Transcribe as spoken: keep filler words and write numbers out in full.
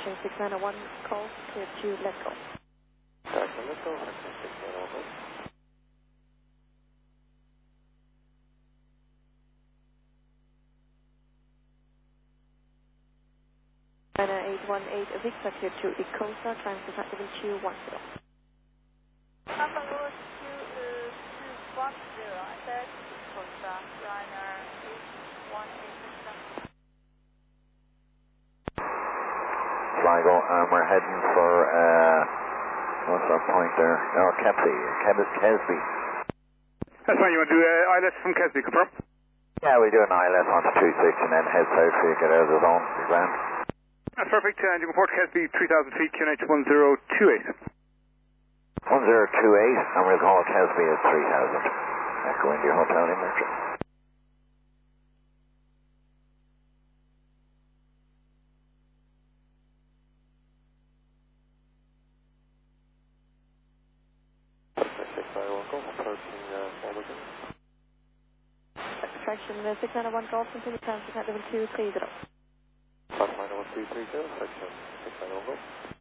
Extraction six nine one, call, clear to let go. Extraction, let go, Extraction six nine one, go. China eight one eight, Victor, clear to Ecosa, climb to flight level two one zero. Papa Road two one zero, I said Ecosa, China eight one eight, Victor. Sligo, um, we're heading for, uh, what's our point there? No, Kesby, Kesby. That's fine, you want to do uh, I L S from Kesby, confirm? Yeah, we do an I L S onto two six and then head south so you get out of the zone, be grand. That's perfect, and you can report Kesby three thousand feet, Q N H one zero two eight. one zero two eight, and we'll call Kesby at three thousand. Echo into your hotel in Merchant. six nine one Golf, approaching uh, Formigan. Extraction uh, six nine one, Golf, continue climb to flight level two three zero. five nine one two three zero, section six nine one Golf.